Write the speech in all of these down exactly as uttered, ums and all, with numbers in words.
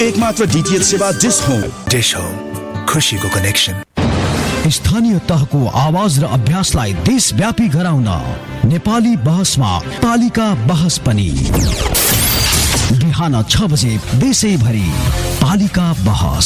एकमात्र डीटीएच सेवा dish home. Dish home, खुशीको कनेक्सन। स्थानीय तहको आवाज र अभ्यासलाई देशव्यापी गराउन नेपाली बहसमा पालिका बहस पनि। बिहान छ बजे देशैभरि पालिका बहस।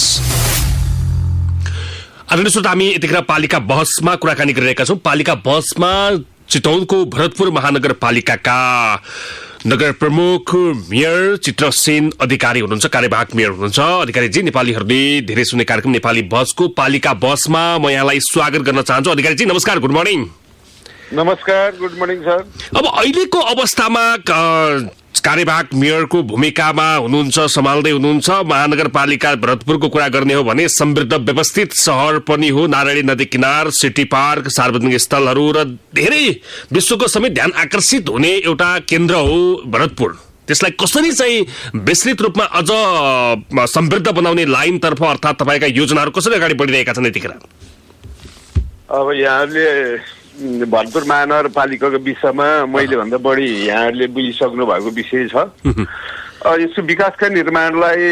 आदरणीय श्रोता, हामी यतिखेर पालिका बहसमा कुराकानी गरिरहेका छौँ। पालिका बहसमा चितवनको भरतपुर महानगरपालिकाका नगर प्रमुख मेयर चित्रसेन अधिकारी हुनुहुन्छ, कार्यवाहक मेयर हुनुहुन्छ। अधिकारीजी, नेपालीहरूले धेरै सुन्ने कार्यक्रम नेपाली बहसको पालिका बहसमा म यहाँलाई स्वागत गर्न चाहन्छु। अधिकारीजी नमस्कार, गुड मर्निङ। नमस्कार, गुड मर्निङ सर। अब अहिलेको अवस्थामा कार्यवाहक मेयरको भूमिकामा हुनुहुन्छ, सम्हाल्दै हुनुहुन्छ। महानगरपालिका भरतपुरको कुरा गर्ने हो भने समृद्ध व्यवस्थित शहर पनि हो। नारायणी नदी किनार, सिटी पार्क, सार्वजनिक स्थलहरू र धेरै विश्वको समेत ध्यान आकर्षित हुने एउटा केन्द्र हो भरतपुर। त्यसलाई कसरी चाहिँ विस्तृत रूपमा अझ समृद्ध बनाउने लाइनतर्फ अर्थात् तपाईँका योजनाहरू कसरी अगाडि बढिरहेका छन् यतिखेर? अब यहाँले भरतपुर महानगरपालिकाको विषयमा मैले भन्दा बढी यहाँहरूले बुझिसक्नु भएको विषय छ। यसको विकासका निर्माणलाई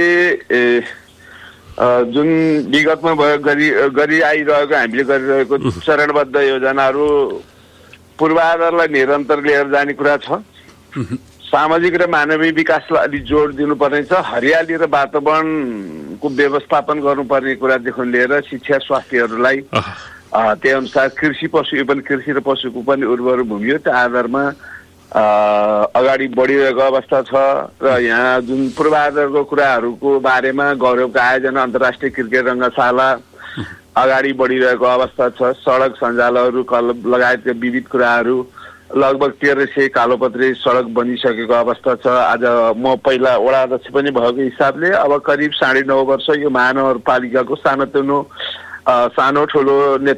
जुन विगतमा गरी गरी आइरहेको हामीले गरिरहेको चरणबद्ध योजनाहरू पूर्वाधारलाई निरन्तर लिएर जाने कुरा छ। सामाजिक र मानवीय विकासलाई अलिक जोड दिनुपर्ने छ। हरियाली र वातावरणको व्यवस्थापन गर्नुपर्ने कुरादेखि लिएर शिक्षा स्वास्थ्यहरूलाई त्यही अनुसार कृषि पशु पनि कृषि र पशुको पनि उर्वर भूमि हो, त्यो आधारमा अगाडि बढिरहेको अवस्था छ। र यहाँ जुन पूर्वाधारको कुराहरूको बारेमा गौरवको आयोजना अन्तर्राष्ट्रिय क्रिकेट रङ्गशाला अगाडि बढिरहेको अवस्था छ। सडक सञ्जालहरू लगायतका विविध कुराहरू लगभग तेह्र सय कालोपत्री सडक बनिसकेको अवस्था छ। आज म पहिला वडा अध्यक्ष पनि भएको हिसाबले अब करिब साढे नौ वर्ष यो महानगरपालिकाको सानोतिनो सानो ठुलो